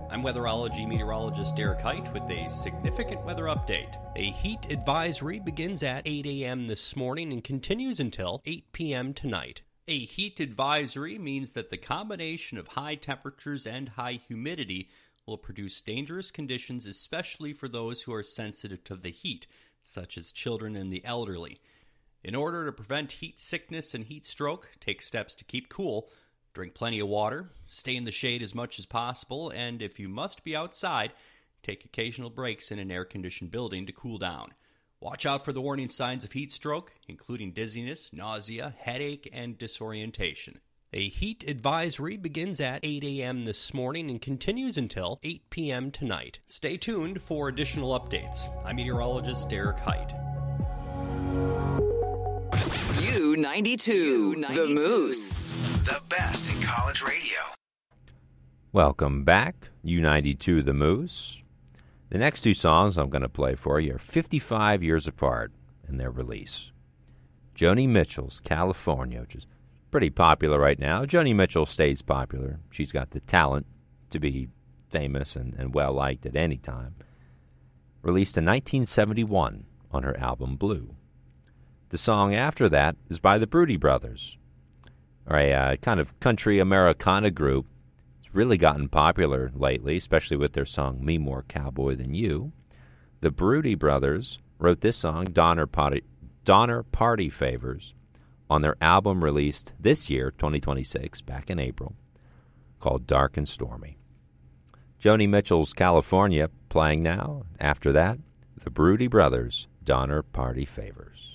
I'm weatherology meteorologist Derek Height with a significant weather update. A heat advisory begins at 8 a.m. this morning and continues until 8 p.m. tonight. A heat advisory means that the combination of high temperatures and high humidity will produce dangerous conditions, especially for those who are sensitive to the heat, such as children and the elderly. In order to prevent heat sickness and heat stroke, take steps to keep cool. Drink plenty of water, stay in the shade as much as possible, and if you must be outside, take occasional breaks in an air-conditioned building to cool down. Watch out for the warning signs of heat stroke, including dizziness, nausea, headache, and disorientation. A heat advisory begins at 8 a.m. this morning and continues until 8 p.m. tonight. Stay tuned for additional updates. I'm meteorologist Derek Height. U92, The Moose. The best in college radio. Welcome back, U92 The Moose. The next two songs I'm going to play for you are 55 years apart in their release. Joni Mitchell's California, which is pretty popular right now. Joni Mitchell stays popular. She's got the talent to be famous and well-liked at any time. Released in 1971 on her album Blue. The song after that is by the Broody Brothers, a kind of country Americana group. It's really gotten popular lately, especially with their song Me More Cowboy Than You. The Broody Brothers wrote this song, Donner Party Favors, on their album released this year, 2026, back in April, called Dark and Stormy. Joni Mitchell's California playing now. After that, the Broody Brothers, Donner Party Favors.